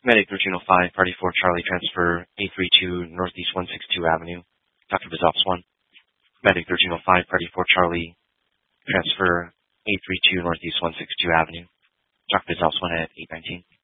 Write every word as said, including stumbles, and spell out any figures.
Medic thirteen oh five, Party four Charlie, transfer eight three two Northeast one sixty-two Avenue. Doctor Bizops one. Medic thirteen oh five, Party four Charlie, transfer eight three two Northeast one sixty-two Avenue. Doctor Bizops one at eight nineteen.